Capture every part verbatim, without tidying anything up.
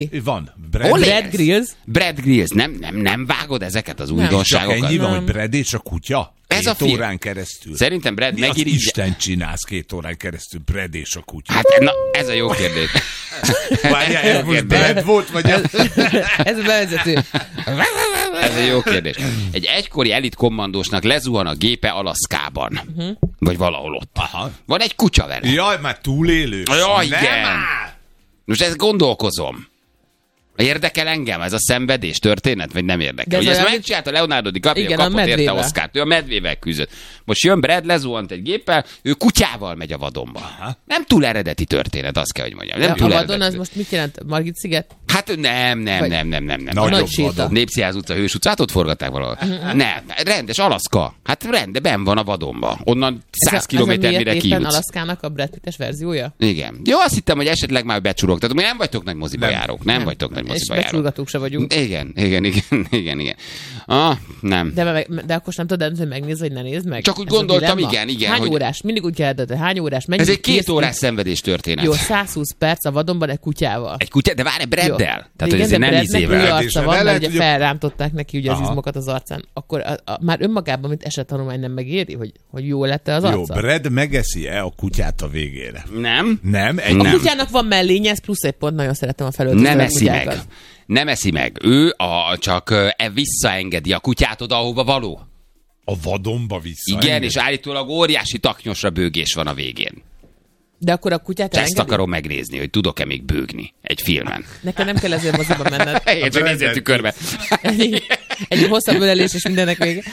Van. Brad, Brad Grills. Brad Grills. Nem, nem, nem vágod ezeket az újdonságokat? Csak ennyi van, hogy Brad és a kutya? Ez két a film. órán keresztül. Szerintem Brad Mi az megirigy... Isten csinálsz két órán keresztül, Brad és a kutya? Hát, na, ez a jó kérdés. Várjál, ez most Brad volt, vagy ez? Ez a bevezető. Ez egy jó kérdés. Egy egykori elit kommandósnak lezuhan a gépe Alaszkában. Uh-huh. Vagy valahol ott. Aha. Van egy kutya vele. Jaj, már túlélő. Jaj, Nem igen. áll. Most ezt gondolkozom. Érdekel engem ez a szenvedés történet, vagy nem érdekel? Ugye ezt megcsinálta Leonardo DiCaprio, igen, kapott érte medvével. Oscart, ő a medvével küzdött. Most jön Brad, lezuhant egy géppel, ő kutyával megy a vadonba. Aha. Nem túl eredeti történet, azt kell, hogy mondjam. Nem A túl vadon eredeti. az most mit jelent? Margit sziget? Hát nem, nem, Vagy- nem, nem, nem, nem. Nagyobb Nagy séta. vadon. Népszínház utca, Hős utcát, ott forgatták valahol. Nem, rendes Alaszka. Hát rende, benn van a vadonba. Onnan száz kilométer mire kijutsz. kijutsz. Alaszkának a Brad Pittes verziója? Igen. Jó, azt hittem, hogy esetleg már becsurogtatok. Mi nem vagytok nagy moziba Nem. járók. Nem, vagytok nagy És moziba járók. becsurgatók se vagyunk. Igen, igen, igen, igen, igen. Ah, nem. De, meg, de akkor sem tudod, hogy megnézd, vagy ne nézd meg? Csak úgy Ez a gondoltam, dilemma. igen, igen, Hány hogy- órás? Mindig úgy kell, de hány órás? Mennyi Ez egy két készül? órás szenvedés történet. Jó, száz húsz perc a vadonban egy kutyával. Egy kutya, de várj, Braddel. Tehát, igen, hogy ezért de nem Bradnek izével. új Brad és arca a van, mert mellett, ugye ugye- felrántották neki ugye az Aha. izmokat az arcán. Akkor a, a, már önmagában, mint esettanulmány nem megéri, hogy, hogy jó lett-e az Jó, arca? Brad megeszi-e a kutyát a végére? Nem? Nem? Egy Nem. A kutyának van mellénye, ez plusz egy pont, nagyon szeretem a felöltöző Nem eszi meg. kutyákat. Nem eszi meg. Ő a, csak ö, e visszaengedi a kutyát oda, ahova való. A vadonba vissza. Igen, és állítólag óriási taknyosra bőgés van a végén. De akkor a kutyát Ezt elengedi? akarom megnézni, hogy tudok-e még bőgni egy filmen. Nekem nem kell ezért moziba menned. Én csak nézzétek körbe. Egy, egy hosszabb ölelés és mindenek vége.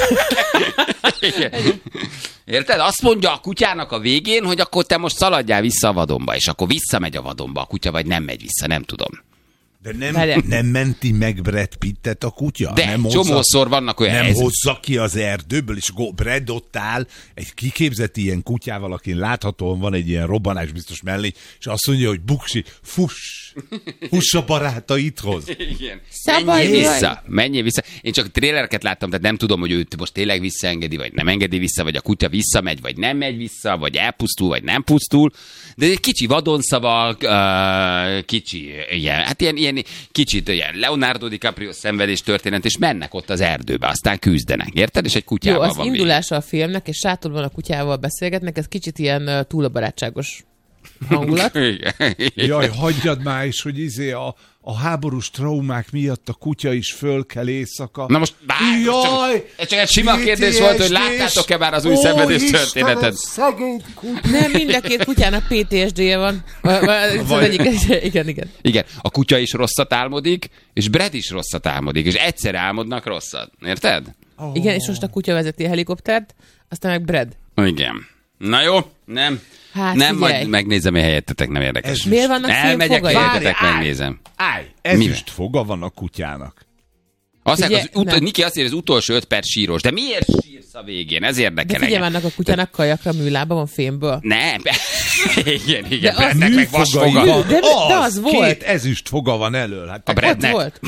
Igen. Érted? Azt mondja a kutyának a végén, hogy akkor te most szaladjál vissza a vadonba, és akkor visszamegy a vadonba a kutya, vagy nem megy vissza, nem tudom. De nem, Várjál. nem menti meg Brad Pittet a kutya? De nem csomószor vannak olyan Nem helyzetek. hozza ki az erdőből, és akkor Brad ott áll egy kiképzett ilyen kutyával, akin láthatóan van egy ilyen robbanás biztos mellé, és azt mondja, hogy buksi, fuss, fuss a barátaidhoz. Igen. Szabadj Menjél vagy. vissza, menjél vissza. Én csak trélereket láttam, tehát nem tudom, hogy őt most tényleg visszaengedi, vagy nem engedi vissza, vagy a kutya visszamegy, vagy nem megy vissza, vagy elpusztul, vagy nem pusztul. De egy kicsi vadonszavak, uh, kicsi, ilyen, hát ilyen, ilyen kicsit ilyen Leonardo DiCaprio szenvedés történet, és mennek ott az erdőbe, aztán küzdenek, érted? És egy Jó, kutyával az van indulása a filmnek, és sátorban a kutyával beszélgetnek, ez kicsit ilyen uh, túl a barátságos hangulat. végig. Igen. Jaj, hagyjad már is, hogy izé a, a háborús traumák miatt a kutya is fölkel éjszaka. Na most bár, most Jaj, csak, ez csak egy sima kérdés volt, hogy láttátok-e már az új szenvedés történetet? Szegény kutya. Nem, mind a két kutyának pé té es dé-je van. Vagy- vagy- Vagy- egyik- Igen, igen. Igen, a kutya is rosszat álmodik, és Brad is rosszat álmodik, és egyszer álmodnak rosszat. Érted? Igen, és most a kutya vezeti a helikoptert, aztán meg Brad. Igen. Na jó, nem. Hát nem, figyelj. majd megnézem, hogy helyettetek, nem érdekes. Ez Miért vannak Elmegyek, filmfogai? helyetetek, Várj, állj! megnézem. Állj, ezüst foga van a kutyának. Azt mondják, az Figyelj, ut- nem. Niki azt írja, az utolsó öt perc síros. De miért sírsz a végén? Ez De érdekel figyelj, engem. vannak a kutyának kajakra műlába van fémből. Nem. igen, igen. De az Bradnek meg Műfogai vasfoga. van. De- de az volt. Két ezüst foga van elől. Hát A te, Brad- Ott Bradnek. volt.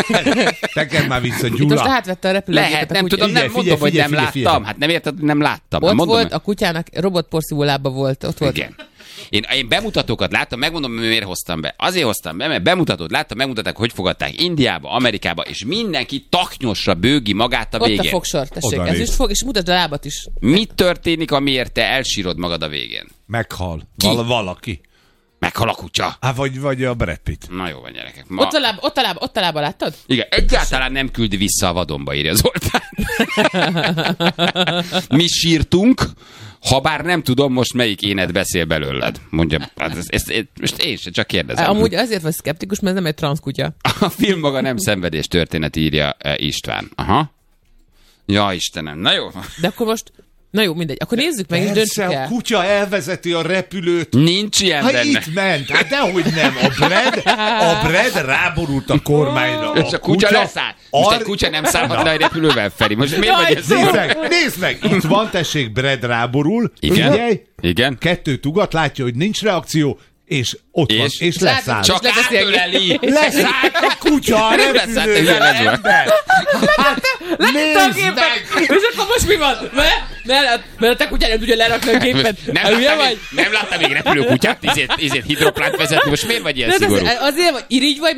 tekerd már vissza, Itt most Gyula. átvette a repülőgépet Lehet, a nem kutya. tudom, nem Figyelj, mondom, hogy figyelj, nem figyelj, láttam. figyelj. Hát nem érted, hogy nem láttam. Ott mondom, volt, a kutyának robotporszívó lába volt. Ott volt. Igen. Én, én bemutatókat láttam, megmondom, miért hoztam be. Azért hoztam be, mert bemutatót láttam, megmutatták, hogy fogadták Indiába, Amerikába, és mindenki taknyosra bőgi magát a Ott a végén. fogsor, tessék. Oda Ez néz. is fog, és mutasd a lábat is. Mi történik, amiért te elsírod magad a végén? Meghal. Ki? Val- valaki. Meghal a kutya. Á, vagy, vagy a Brad Pitt. Na jó van, gyerekek. Ma... Ott a lába, ott a lába, ott a lába, láttad? Igen, egyáltalán nem küldi vissza a vadonba, írja Zoltán. Mi sírtunk, ha bár nem tudom most melyik énet beszél belőled. Mondja, hát ezt, ezt, ezt, most én sem csak kérdezem. Amúgy azért vagy szkeptikus, mert ez nem egy transzkutya. A film maga nem szenvedés történet, írja eh, István. Aha. Ja, Istenem, na jó. De akkor most, na jó, mindegy. Akkor nézzük meg, és döntsük Persze, a el. kutya elvezeti a repülőt. Nincs ilyen Ha benne. itt ment, hát dehogy nem. A Brad, a Brad ráborult a kormányra. És a kutya leszáll. Most egy kutya nem szállhat le egy repülővel, Feri. Most miért Jaj, vagy ez? Nézd meg, nézd meg! Itt van, tessék, Brad ráborul. Igen? Figyelj, Igen? kettőt ugat, látja, hogy nincs reakció, és ott van, És? és leszáll. Csak átöleli. Leszállt a kutya, Nem leszállt egy repülővel, ilyen ember. Hát, Lette a nézd gépet! meg! És akkor most mi van? Mert, mert, mert a te kutyád nem tudja lerakni a gépet. Nem Hát, hülye láttam, vagy? még, nem láttam még repülő kutyát, izét, izét hidroplánt vezetni, most miért vagy ilyen De ez szigorú? az- azért vagy irigy vagy,